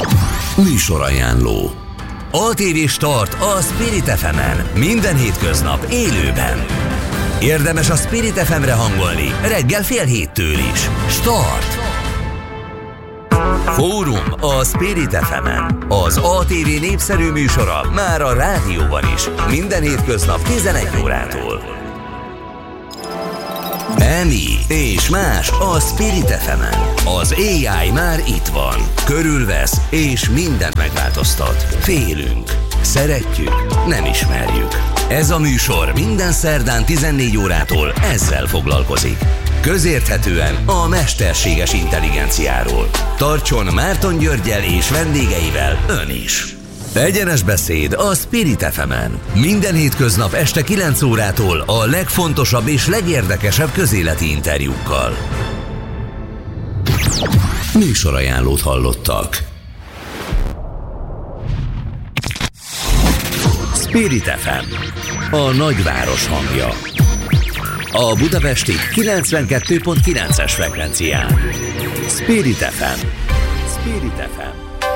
Műsorajánló. ATV Start a Spirit FM-en. Minden hétköznap élőben. Érdemes a Spirit FM-re hangolni reggel 6:30 is. Start! Fórum a Spirit FM-en. Az ATV népszerű műsora már a rádióban is. Minden hétköznap 11 órától. Emi és más a Spirit FM-en. Az AI már itt van. Körülvesz és mindent megváltoztat. Félünk. Szeretjük. Nem ismerjük. Ez a műsor minden szerdán 14 órától ezzel foglalkozik. Közérthetően a mesterséges intelligenciáról. Tartson Márton Györggyel és vendégeivel ön is. Egyenes beszéd a Spirit FM-en. Minden hétköznap este 9 órától a legfontosabb és legérdekesebb közéleti interjúkkal. Műsorajánlót hallottak. Spirit FM, a nagyváros hangja. A budapesti 92.9-es frekvencián. Spirit FM. Spirit FM.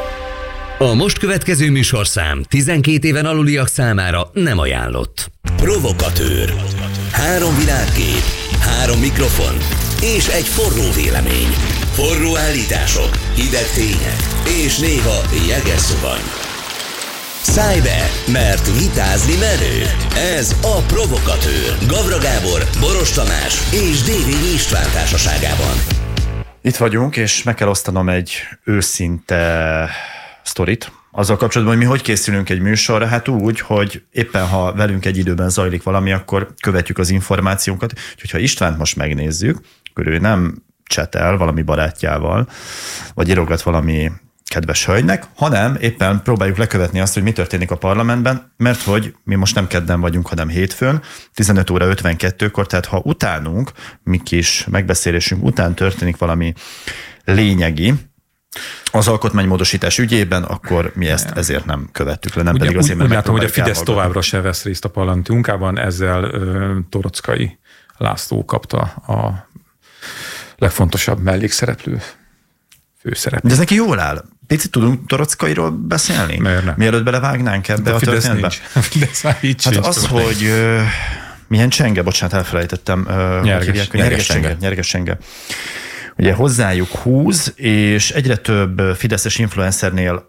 A most következő műsorszám 12 éven aluliak számára nem ajánlott. Provokatőr. 3 világkép, 3 mikrofon és egy forró vélemény. Forró állítások, hideg tények és néha jeges zuhany. Szállj be, mert vitázni merő. Ez a Provokatőr. Gavra Gábor, Boros Tamás és Dévényi István társaságában. Itt vagyunk, és meg kell osztanom egy őszinte sztorit. Azzal kapcsolatban, hogy mi hogy készülünk egy műsorra, hát úgy, hogy éppen ha velünk egy időben zajlik valami, akkor követjük az információkat. Úgyhogy ha Istvánt most megnézzük, akkor ő nem csetel valami barátjával, vagy írogat valami kedves hölgynek, hanem éppen próbáljuk lekövetni azt, hogy mi történik a parlamentben, mert hogy mi most nem kedden vagyunk, hanem hétfőn, 15 óra 52-kor, tehát ha utánunk, mi kis megbeszélésünk után történik valami lényegi, az alkotmánymódosítás ügyében, akkor mi ezt ezért nem követtük le, nem pedig azért, mert úgy látom, hogy a Fidesz továbbra se vesz részt a parlamenti munkában, ezzel Torockai László kapta a legfontosabb mellékszereplő főszerep. De ez neki jól áll. Picit tudunk Torockairól beszélni? Mielőtt belevágnánk ebbe a történetbe? Hát az, hogy milyen csenge, bocsánat, elfelejtettem. Nyerges csenge. Ugye hozzájuk húz, és egyre több fideszes influencernél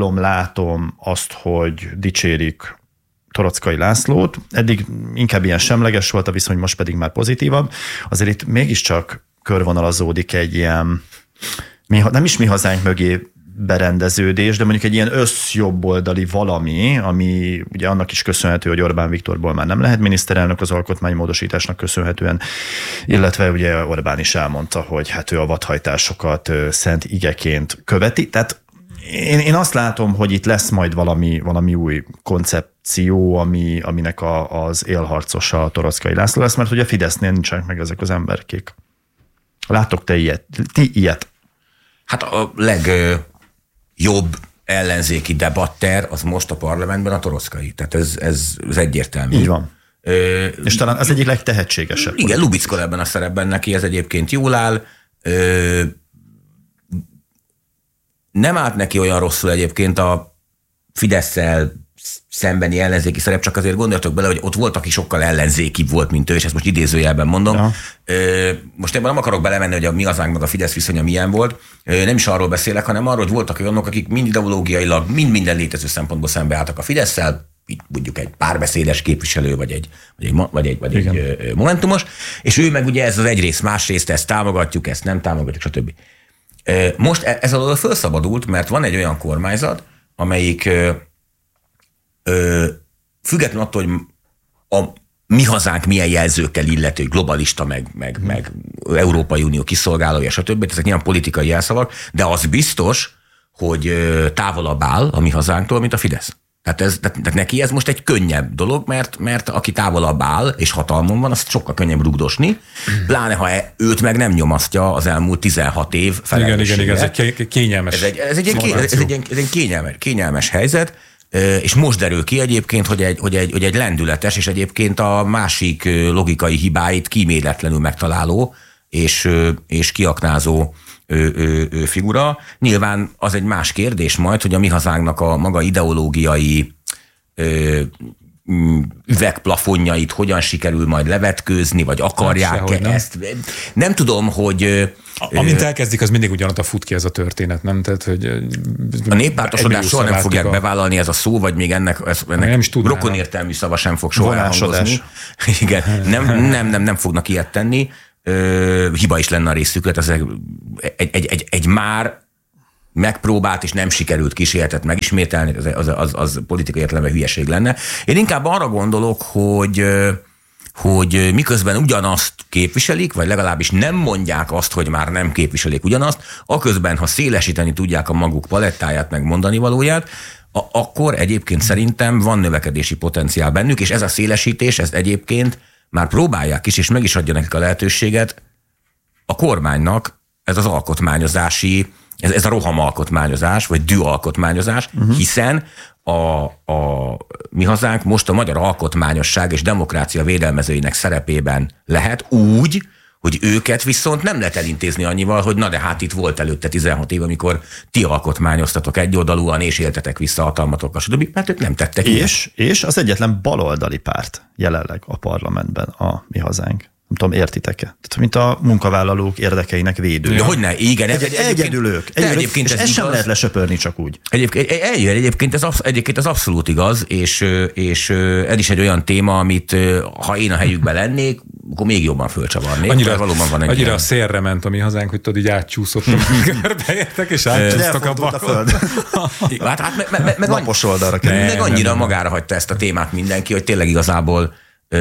látom azt, hogy dicsérik Torockai Lászlót. Eddig inkább ilyen semleges volt a viszony, most pedig már pozitívabb. Azért itt mégiscsak körvonalazódik egy ilyen, nem is mi hazánk mögé berendeződés, de mondjuk egy ilyen összjobboldali valami, ami ugye annak is köszönhető, hogy Orbán Viktorból már nem lehet miniszterelnök az alkotmánymódosításnak köszönhetően, illetve ugye Orbán is elmondta, hogy hát ő a vadhajtásokat szent igeként követi. Tehát én azt látom, hogy itt lesz majd valami új koncepció, aminek az élharcosa a Torockai László lesz, mert ugye a Fidesznél nincsenek meg ezek az emberkék. Láttok ti ilyet? Hát a legjobb ellenzéki debatter az most a parlamentben a Torockai. Tehát ez egyértelmű. Így van. És talán az egyik legtehetségesebb. Igen, Lubickor ebben a szerepben, neki ez egyébként jól áll. Nem állt neki olyan rosszul egyébként a Fidesszel szembeni ellenzéki szerep, csak azért gondoljatok bele, hogy ott volt, aki sokkal ellenzékibb volt, mint ő, és ezt most idézőjelben mondom. Ja. Most ebben nem akarok belemenni, hogy a mi hazánk meg a Fidesz viszonya milyen volt. Nem is arról beszélek, hanem arról, hogy voltak olyanok, akik mind ideológiailag, mind minden létező szempontból szembeálltak a Fidesszel, mondjuk egy párbeszédes képviselő, vagy egy momentumos, és ő meg ugye ez az egyrészt, másrészt ezt támogatjuk, ezt nem támogatjuk, stb. Most ez alól felszabadult, mert van egy olyan kormányzat, amelyik függetlenül attól, hogy a mi hazánk milyen jelzőkkel illető, globalista, meg Európai Unió kiszolgálója, stb. Ezek nyilván politikai jelszavak, de az biztos, hogy távolabb áll a mi hazánktól, mint a Fidesz. Tehát neki ez most egy könnyebb dolog, mert aki távolabb áll, és hatalmon van, azt sokkal könnyebb rugdosni, pláne ha őt meg nem nyomasztja az elmúlt 16 év felelőssége. Igen, ez egy kényelmes. Ez egy kényelmes helyzet, és most derül ki egyébként, hogy egy lendületes, és egyébként a másik logikai hibáit kíméletlenül megtaláló, és kiaknázó figura. Nyilván az egy más kérdés majd, hogy a Mi Hazánknak a maga ideológiai üvegplafonjait hogyan sikerül majd levetkőzni, vagy akarják-e ezt. Nem tudom, hogy... Amint elkezdik, az mindig ugyanott fut ki ez a történet, nem? Tehát, hogy a néppártosodást soha nem fogják bevállalni ez a szó, vagy még ennek rokonértelmű szava sem fog soha elhangozni. Igen, nem fognak ilyet tenni. Hiba is lenne a részükre, ez egy már megpróbált és nem sikerült kísérletet megismételni, az politikai értelemben hülyeség lenne. Én inkább arra gondolok, hogy miközben ugyanazt képviselik, vagy legalábbis nem mondják azt, hogy már nem képviselik ugyanazt, aközben, ha szélesíteni tudják a maguk palettáját, meg mondani valóját, akkor egyébként szerintem van növekedési potenciál bennük, és ez a szélesítés, ezt egyébként már próbálják is, és meg is adja nekik a lehetőséget a kormánynak, ez az alkotmányozási, ez a rohamalkotmányozás, vagy düalkotmányozás, hiszen a Mi Hazánk most a magyar alkotmányosság és demokrácia védelmezőinek szerepében lehet úgy, hogy őket viszont nem lehet elintézni annyival, hogy na de hát itt volt előtte 16 év, amikor ti alkotmányoztatok egyoldalúan, és éltetek vissza hatalmatokkal, stb. Mert ők nem tettek és az egyetlen baloldali párt jelenleg a parlamentben a Mi Hazánk. Nem tudom, értitek-e? Tehát, mint a munkavállalók érdekeinek védője. Ja, hogyne, igen. Egyedül ők. És ezt sem lehet lesöpörni csak úgy. Egyébként ez abszolút igaz, és ez is egy olyan téma, amit ha én a helyükben lennék, akkor még jobban fölcsavarnék. Annyira szélre ment a Mi Hazánk, hogy tudod, így átcsúszottak, körbeértek, és átcsúsztak a balon. Meg lapos oldalra kerül. Meg annyira magára hagyta ezt a témát mindenki, hogy tényleg igazából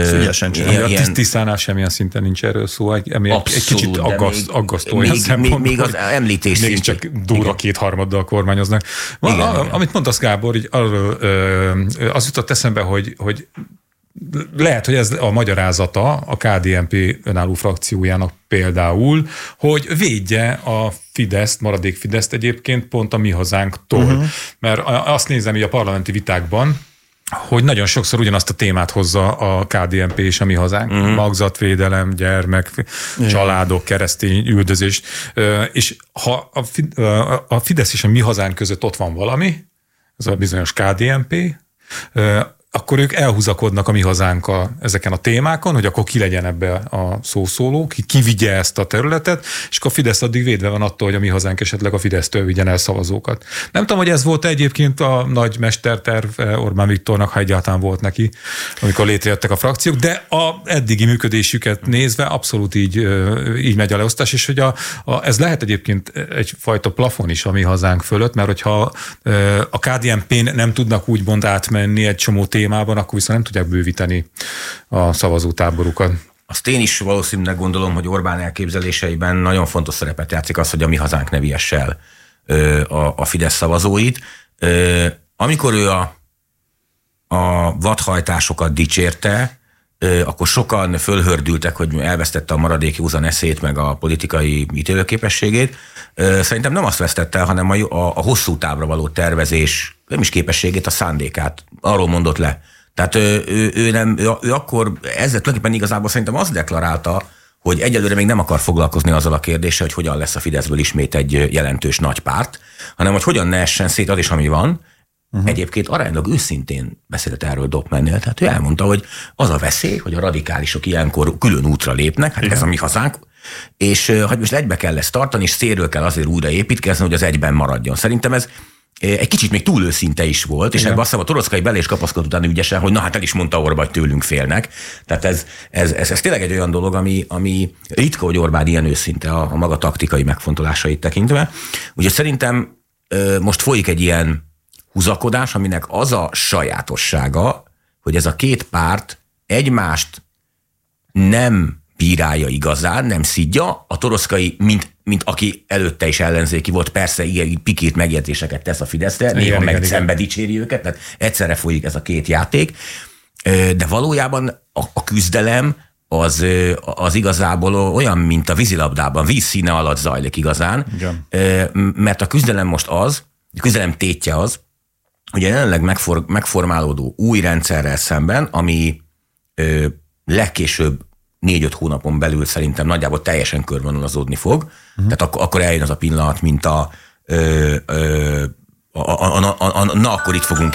a tisztánál semmilyen szinten nincs erről szó, ami egy kicsit aggasztó olyan szempontból. Még az említés szintjén. Csak durva kétharmaddal kormányoznak. Amit mondasz, Gábor, így az jutott eszembe, hogy lehet, hogy ez a magyarázata a KDNP önálló frakciójának például, hogy védje a Fideszt, maradék Fideszt egyébként pont a Mi Hazánktól. Mert azt nézem így a parlamenti vitákban, hogy nagyon sokszor ugyanazt a témát hozza a KDNP és a Mi Hazánk. Magzatvédelem, gyermek, családok, keresztény üldözés. És ha a Fidesz és a Mi Hazánk között ott van valami, ez a bizonyos KDNP, akkor ők elhúzakodnak a Mi Hazánk ezeken a témákon, hogy akkor ki legyen ebbe a szószóló, ki vigye ezt a területet, és akkor a Fidesz addig védve van attól, hogy a Mi Hazánk esetleg a Fidesztől vigyen el szavazókat. Nem tudom, hogy ez volt egyébként a nagy mesterterv Orbán Viktornak, ha egyáltalán volt neki, amikor létrejöttek a frakciók, de a eddigi működésüket nézve abszolút így megy a leosztás, és hogy ez lehet egyébként egyfajta plafon is a Mi Hazánk fölött, mert hogyha a KDNP-n nem tudnak úgymond átmenni egy csomó témában, akkor viszont nem tudják bővíteni a szavazótáborukat. Azt én is valószínűleg gondolom, hogy Orbán elképzeléseiben nagyon fontos szerepet játszik az, hogy a Mi Hazánk ne vihesse el a Fidesz szavazóit. Amikor ő a vadhajtásokat dicsérte, akkor sokan fölhördültek, hogy elvesztette a maradék józan eszét, meg a politikai ítélőképességét. Szerintem nem azt vesztette el, hanem a hosszú távra való tervezés, nem is képességét, a szándékát. Arról mondott le. Tehát ő akkor ezzel tulajdonképpen igazából szerintem azt deklarálta, hogy egyelőre még nem akar foglalkozni azzal a kérdéssel, hogy hogyan lesz a Fideszből ismét egy jelentős nagy párt, hanem hogy hogyan ne essen szét az is, ami van. Egyébként aránylag őszintén beszélt erről Dobmennél, tehát ő elmondta, hogy az a veszély, hogy a radikálisok ilyenkor külön útra lépnek, hát ez a Mi Hazánk, és hogy most egybe kell ezt tartani, és szélről kell azért újra építkezni, hogy az egyben maradjon. Szerintem ez egy kicsit még túl őszinte is volt, és ebben azt hiszem a Toroczkai bele is kapaszkodott utána ügyesen, hogy na hát el is mondta Orbán, hogy tőlünk félnek. Tehát ez tényleg egy olyan dolog, ami ritka, hogy Orbán ilyen őszinte a maga taktikai megfontolásait tekintve. Úgyhogy szerintem most folyik egy ilyen húzakodás, aminek az a sajátossága, hogy ez a két párt egymást nem bírálja igazán, nem szidja. A Toroczkai, mint aki előtte is ellenzéki volt, persze ilyen pikírt megjegyzéseket tesz a Fideszre, néha meg szembe dicséri őket, tehát egyszerre folyik ez a két játék, de valójában a küzdelem az igazából olyan, mint a vízilabdában, vízszíne alatt zajlik igazán, mert a küzdelem most a küzdelem tétje az, hogy a jelenleg megformálódó új rendszerrel szemben, ami legkésőbb 4-5 hónapon belül szerintem nagyjából teljesen körvonalazódni fog. Tehát akkor eljön az a pillanat, mint na akkor itt fogunk.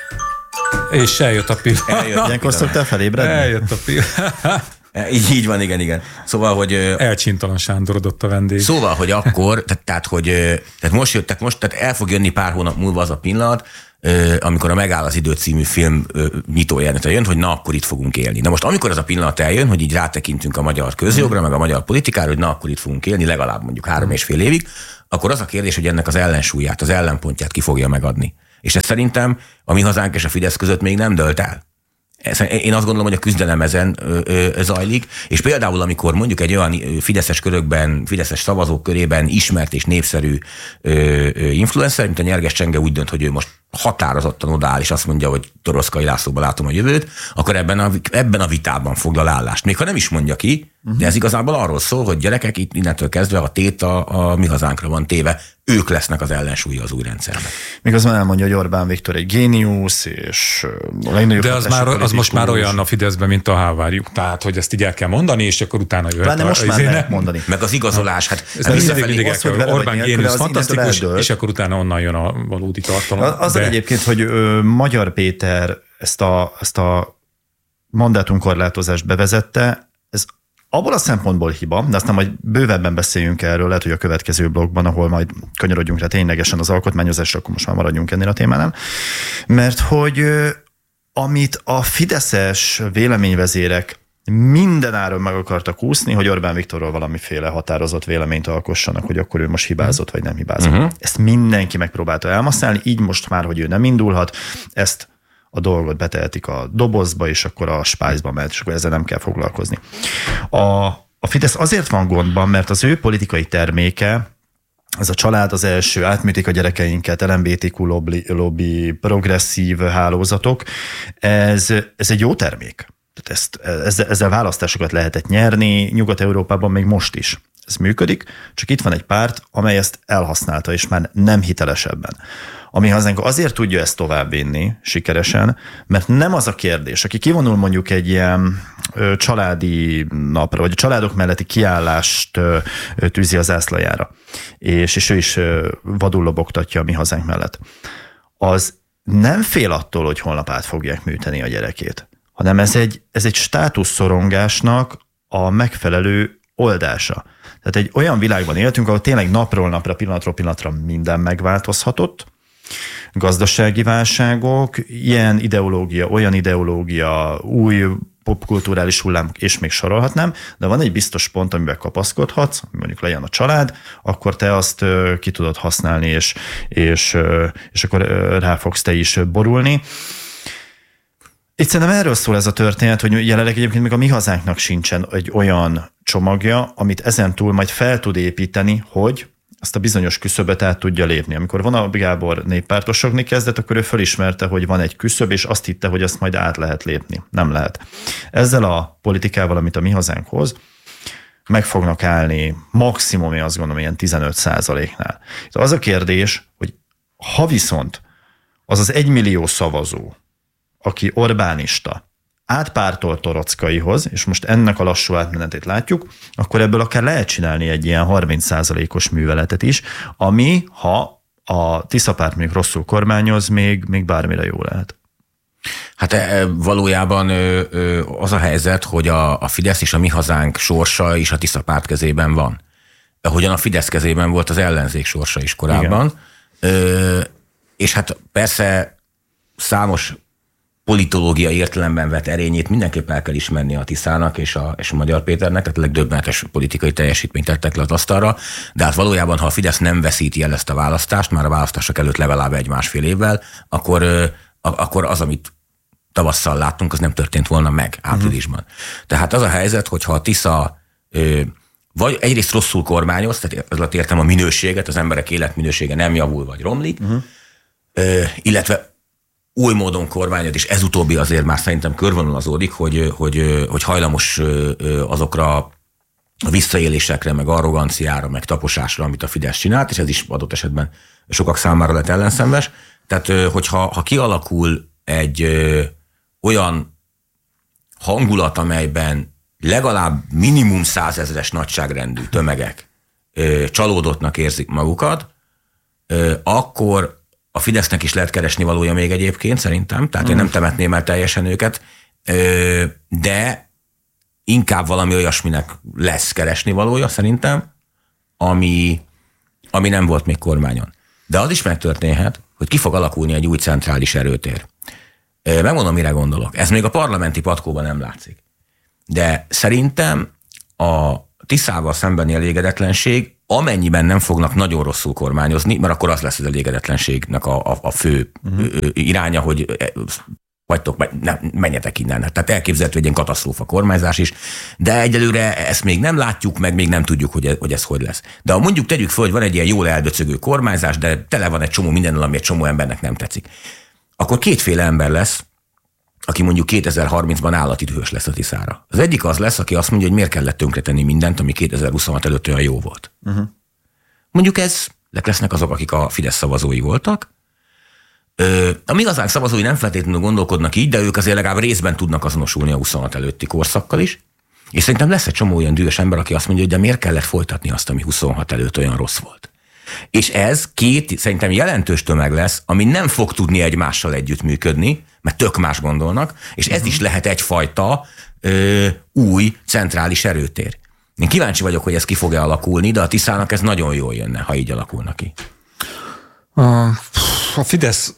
És eljött a pillanat. Ilyenkor szoktál felébredni? Eljött a pillanat. Így van, igen. Szóval, hogy... Elcsintalan Sándorodott a vendég. Szóval, hogy akkor, tehát most el fog jönni pár hónap múlva az a pillanat, amikor a Megáll az idő című film nyitójelenete jön, hogy na, akkor itt fogunk élni. Na most, amikor az a pillanat eljön, hogy így rátekintünk a magyar közjogra, meg a magyar politikára, hogy na, akkor itt fogunk élni, legalább mondjuk 3,5 évig, akkor az a kérdés, hogy ennek az ellensúlyát, az ellenpontját ki fogja megadni. És ez szerintem a Mi Hazánk és a Fidesz között még nem dölt el. Én azt gondolom, hogy a küzdelem ezen zajlik, és például amikor mondjuk egy olyan fideszes körökben, fideszes szavazók körében ismert és népszerű influencer, mint a Nyerges Csenge úgy dönt, hogy ő most határozottan odaáll, és azt mondja, hogy Toroczkai Lászlóban látom a jövőt, akkor ebben a vitában foglal állást. Még ha nem is mondja ki, de ez igazából arról szól, hogy gyerekek, itt innentől kezdve a tét a Mi Hazánkra van téve, ők lesznek az ellensúlya az új rendszerben. Miközben elmondja, hogy Orbán Viktor egy géniusz, és a legnagyobb... De az most már olyan a Fideszben, mint a Hávárjuk. Tehát, hogy ezt így el kell mondani, és akkor utána jöhet. De most már lehet mondani. Meg az igazolás. Hát mindig el kell, Orbán géniusz, fantasztikus, és akkor utána onnan jön a valódi tartalom. Az egyébként, hogy Magyar Péter ezt a mandátumkorlátozást bevezette, ez abból a szempontból hiba, de aztán majd bővebben beszéljünk erről, lehet, hogy a következő blogban, ahol majd kanyarodjunk rá ténylegesen az alkotmányozásra, akkor most már maradjunk ennél a témánál. Mert hogy amit a fideszes véleményvezérek minden áron meg akartak úszni, hogy Orbán Viktorról valamiféle határozott véleményt alkossanak, hogy akkor ő most hibázott, vagy nem hibázott. Ezt mindenki megpróbálta elmasszálni, így most már, hogy ő nem indulhat, ezt a dolgot betehetik a dobozba, és akkor a spájzba mehet, és akkor ezzel nem kell foglalkozni. A Fidesz azért van gondban, mert az ő politikai terméke, ez a család az első, átműtik a gyerekeinket, LMBTQ lobby, progresszív hálózatok, ez egy jó termék. Ezzel választásokat lehetett nyerni, Nyugat-Európában még most is. Ez működik, csak itt van egy párt, amely ezt elhasználta, és már nem hitelesebben. A Mi Hazánk azért tudja ezt továbbvinni sikeresen, mert nem az a kérdés, aki kivonul mondjuk egy ilyen családi napra, vagy a családok melletti kiállást tűzi az zászlajára, és ő is vadul lobogtatja a Mi Hazánk mellett, az nem fél attól, hogy holnap át fogják műteni a gyerekét, hanem ez egy státuszszorongásnak a megfelelő oldása. Tehát egy olyan világban éltünk, ahol tényleg napról napra, pillanatról pillanatra minden megváltozhatott, gazdasági válságok, ilyen ideológia, olyan ideológia, új popkulturális hullám, és még sorolhatnám, de van egy biztos pont, amiben kapaszkodhatsz, mondjuk legyen a család, akkor te azt ki tudod használni, és akkor rá fogsz te is borulni. Itt szerintem erről szól ez a történet, hogy jelenleg egyébként még a Mi Hazánknak sincsen egy olyan csomagja, amit ezentúl majd fel tud építeni, hogy azt a bizonyos küszöbet át tudja lépni. Amikor Vonal Gábor néppártosogni kezdett, akkor ő felismerte, hogy van egy küszöb, és azt hitte, hogy azt majd át lehet lépni. Nem lehet. Ezzel a politikával, amit a Mi Hazánk hoz, meg fognak állni maximum, én azt gondolom, ilyen 15%-nál. Az a kérdés, hogy ha viszont az 1 millió szavazó, aki Orbánista, átpártol Toroczkaihoz, és most ennek a lassú átmenetét látjuk, akkor ebből akár lehet csinálni egy ilyen 30%-os műveletet is, ami, ha a Tisza párt még rosszul kormányoz, még bármire jó lehet. Hát valójában az a helyzet, hogy a Fidesz és a Mi Hazánk sorsa is a Tisza párt kezében van. Ahogyan a Fidesz kezében volt az ellenzék sorsa is korábban. És hát persze számos politológia értelemben vett erényét mindenképp el kell ismerni a Tiszának és a Magyar Péternek, tehát legdöbbenetes politikai teljesítményt tettek le az asztalra, de hát valójában, ha a Fidesz nem veszíti el ezt a választást, már a választások előtt legalább 1-1,5 évvel, akkor az, amit tavasszal láttunk, az nem történt volna meg áprilisban. Tehát az a helyzet, hogyha a Tisza vagy egyrészt rosszul kormányoz, tehát ez alatt értem a minőséget, az emberek életminősége nem javul vagy romlik, illetve új módon kormányod, és ez utóbbi azért már szerintem körvonalazódik, hogy hajlamos azokra a visszaélésekre, meg arroganciára, meg taposásra, amit a Fidesz csinált, és ez is adott esetben sokak számára lett ellenszenves. Tehát, hogyha kialakul egy olyan hangulat, amelyben legalább minimum 100 000-es nagyságrendű tömegek csalódottnak érzik magukat, akkor a Fidesznek is lehet keresni valója még egyébként szerintem, tehát én nem temetném el teljesen őket, de inkább valami olyasminek lesz keresni valója szerintem, ami nem volt még kormányon. De az is megtörténhet, hogy ki fog alakulni egy új centrális erőtér. Megmondom, mire gondolok. Ez még a parlamenti patkóban nem látszik. De szerintem a Tiszával szembeni elégedetlenség, amennyiben nem fognak nagyon rosszul kormányozni, mert akkor az lesz az elégedetlenségnek a fő iránya, hogy vagytok, menjetek innen. Tehát elképzelhető egy ilyen katasztrófa kormányzás is, de egyelőre ezt még nem látjuk, meg még nem tudjuk, hogy ez hogy lesz. De ha mondjuk tegyük föl, hogy van egy ilyen jól eldöcögő kormányzás, de tele van egy csomó mindennel, ami egy csomó embernek nem tetszik. Akkor kétféle ember lesz, aki mondjuk 2030-ban állati dühös lesz a Tiszára. Az egyik az lesz, aki azt mondja, hogy miért kellett tönkretenni mindent, ami 2026 előtt olyan jó volt. Mondjuk lesznek azok, akik a Fidesz szavazói voltak. A mi hazánk szavazói nem feltétlenül gondolkodnak így, de ők azért legalább részben tudnak azonosulni a 26 előtti korszakkal is. És szerintem lesz egy csomó olyan dühös ember, aki azt mondja, hogy de miért kellett folytatni azt, ami 26 előtt olyan rossz volt. És ez szerintem jelentős tömeg lesz, ami nem fog tudni egymással együttműködni, mert tök más gondolnak, és ez is lehet egyfajta új centrális erőtér. Én kíváncsi vagyok, hogy ez ki fog-e alakulni, de a Tiszának ez nagyon jól jönne, ha így alakulna ki. A Fidesz...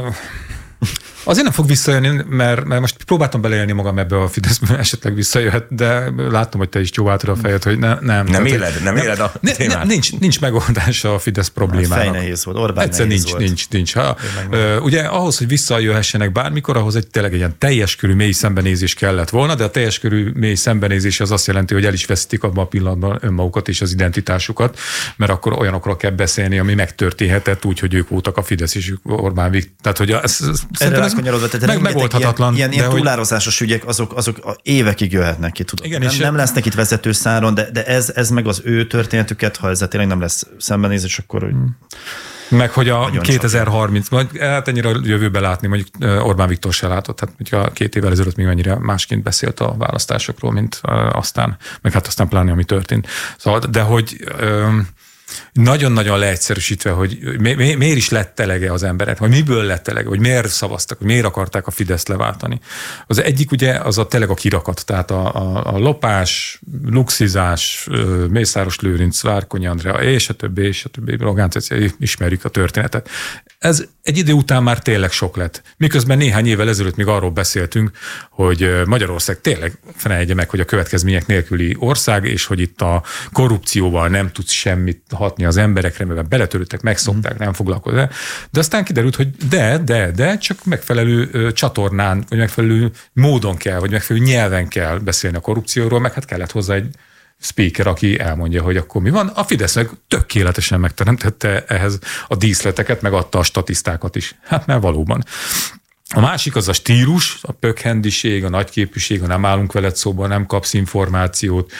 Azért nem fog visszajönni, mert most próbáltam beleélni magam ebbe a Fideszbe, esetleg visszajöhet, de láttam, hogy te is csóváltad a fejed, hogy nem éled a témát. Nincs megoldása a Fidesz problémának. Fejnehéz volt, Orbán egyszer nincs. Ugye ahhoz, hogy visszajöhessenek bármikor, ahhoz tényleg egy ilyen teljes körű mély szembenézés kellett volna, de a teljes körű mély szembenézés az azt jelenti, hogy el is veszítik abban a pillanatban önmagukat és az identitásukat, mert akkor olyanokról kell beszélni, ami megtörténhetett úgy, hogy ők voltak a Fidesz és Orbán Viktor. Tehát, hogy szerintem megoldhatatlan. Ilyen túlározásos ügyek, azok évekig jöhetnek ki, tudod. Igen, nem lesznek itt vezetőszáron, de ez meg az ő történetüket, ha ezzel tényleg nem lesz szembenézés, akkor... Meg hogy a 2030, vagy hát ennyire a jövőbe látni, mondjuk Orbán Viktor se látott, hát mondjuk a 2 évvel ezelőtt még mennyire másként beszélt a választásokról, mint aztán, meg hát aztán pláne, ami történt. Szóval, de hogy... nagyon-nagyon leegyszerűsítve, hogy miért is lett elege az emberek, vagy miből lett elege, vagy miért szavaztak, vagy miért akarták a Fideszt leváltani. Az egyik ugye az tényleg a kirakat, tehát a lopás, luxizás, Mészáros Lőrinc, Várkonyi Andrea, és a többi, Rogán Cecilia, ismerjük a történetet. Ez egy idő után már tényleg sok lett. Miközben néhány évvel ezelőtt még arról beszéltünk, hogy Magyarország tényleg felejtje meg, hogy a következmények nélküli ország, és hogy itt a korrupcióval nem tudsz semmit hatni az emberekre, mert beletörődtek, megszokták, nem foglalkoznak. De aztán kiderült, hogy de, csak megfelelő csatornán, vagy megfelelő módon kell, vagy megfelelő nyelven kell beszélni a korrupcióról, meg hát kellett hozzá egy speaker, aki elmondja, hogy akkor mi van. A Fidesz meg tökéletesen megteremtette ehhez a díszleteket, meg adta a statisztákat is. Hát mert valóban. A másik az a stílus, a pökhendiség, a nagyképűség, a nem állunk veled szóba, nem kapsz információt,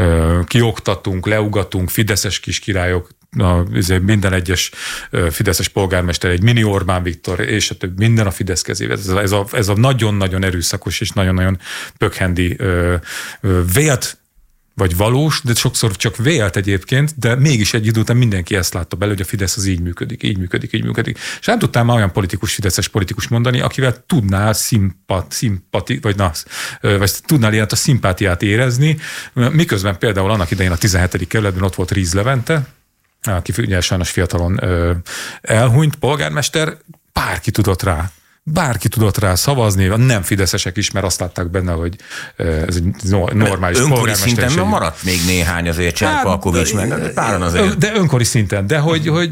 kioktatunk, leugatunk, fideszes kiskirályok, minden egyes fideszes polgármester egy mini Orbán Viktor, és a több, minden a Fidesz kezébe. Ez a nagyon-nagyon erőszakos és nagyon-nagyon pökhendi vélt, vagy valós, de sokszor csak vélt egyébként, de mégis egy idő után mindenki ezt látta bele, hogy a Fidesz az így működik. És nem tudtál már olyan fideszes politikus mondani, akivel tudnál vagy tudnál ilyet a szimpátiát érezni, miközben például annak idején a 17. kerületben ott volt Ríz Levente, aki ugye sajnos fiatalon elhunyt polgármester, bárki tudott rá szavazni, nem fideszesek is, mert azt látták benne, hogy ez egy normális önkori szinten maradt még néhány azért, Cserpalkovics, meg páran azért. De önkori szinten, de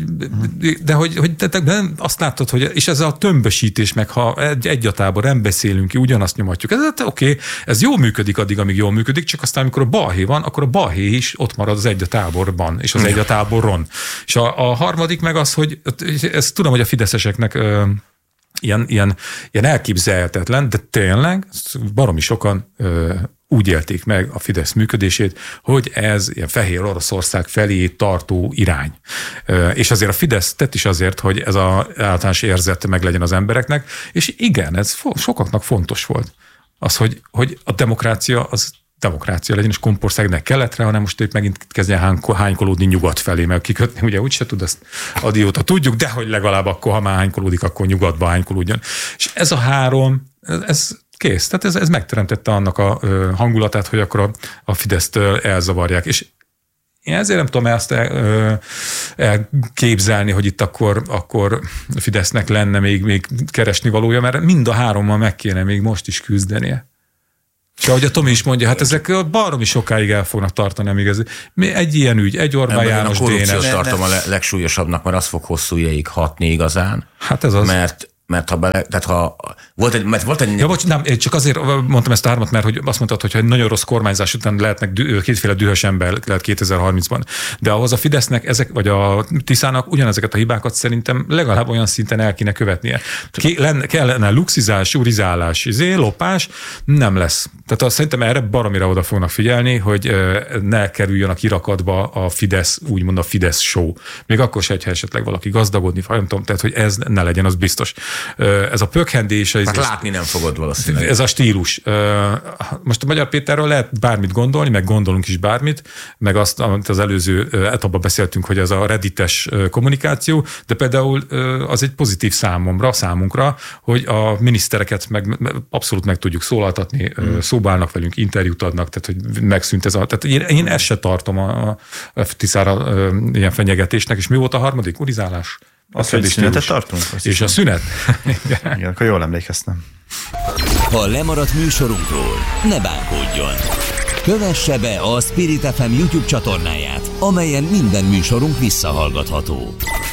azt láttad, hogy és ez a tömbösítés, meg ha egy a tábor nem beszélünk ki, ugyanazt nyomatjuk. Oké, ez jól működik addig, amíg jól működik, csak aztán, amikor a balhé van, akkor a balhé is ott marad az egy a táborban, és az egy a táboron. És a harmadik meg az, hogy ezt tudom, hogy a fideszeseknek ilyen elképzelhetetlen, de tényleg baromi sokan úgy élték meg a Fidesz működését, hogy ez ilyen Fehér Oroszország felé tartó irány. És azért a Fidesz tett is azért, hogy ez az általános érzete meg legyen az embereknek, és igen, ez sokaknak fontos volt. Az, hogy a demokrácia az demokrácia legyen, és kompország keletre, hanem most épp megint kezdjen hánykolódni nyugat felé, mert kikötni ugye úgyse tud, ezt adióta tudjuk, de hogy legalább akkor, ha már hánykolódik, akkor nyugatba hánykolódjon. És ez a három, ez kész. Tehát ez megteremtette annak a hangulatát, hogy akkor a Fidesztől elzavarják. És én ezért nem tudom ezt elképzelni, hogy itt akkor Fidesznek lenne még keresni valója, mert mind a hárommal meg kéne még most is küzdenie. És ahogy a Tomi is mondja, hát ezek baromi sokáig el fognak tartani, amíg ez egy ilyen ügy, egy Orbán János DNS. A korrupciót tartom a legsúlyosabbnak, mert az fog hosszú ideig hatni igazán. Hát ez az. Mert ha volt egy... Ja, bocs, nem, csak azért mondtam ezt a hármat, mert hogy azt mondtad, hogy ha nagyon rossz kormányzás után lehetnek kétféle dühös ember lehet 2030-ban. De ahhoz a Fidesznek vagy a Tiszának ugyanezeket a hibákat szerintem legalább olyan szinten el kéne követnie. Kellene luxizás, urizálás, lopás, nem lesz. Tehát szerintem erre baromira oda fognak figyelni, hogy ne kerüljön a kirakatba a Fidesz, úgymond a Fidesz show. Még akkor se, ha esetleg valaki gazdagodni, nem tudom, tehát hogy ez ne legyen, az biztos. Ez a pökhendés... Hát látni nem fogod valószínűleg. Ez a stílus. Most a Magyar Péterről lehet bármit gondolni, meg gondolunk is bármit, meg azt, amit az előző etapban beszéltünk, hogy ez a reddites kommunikáció, de például az egy pozitív számunkra, hogy a minisztereket abszolút meg tudjuk szólaltatni, szóba állnak velünk, interjút adnak, tehát hogy megszűnt ez a... Tehát én ezt se tartom a Tiszára ilyen fenyegetésnek, és mi volt a harmadik? Urizálás? Azt, hogy szünetet tartunk? És a szünet? Igen, akkor jól emlékeztem. Ha lemaradt műsorunkról, ne bánkódjon. Kövesse be a Spirit FM YouTube csatornáját, amelyen minden műsorunk visszahallgatható.